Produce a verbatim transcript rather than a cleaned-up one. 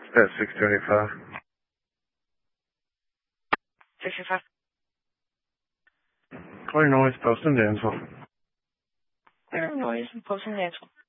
At six twenty-five. sixty-five. Clear noise, post in Dansville. Clear noise, post in Dansville.